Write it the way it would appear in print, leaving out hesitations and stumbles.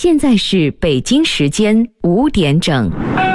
现在是北京时间5点整。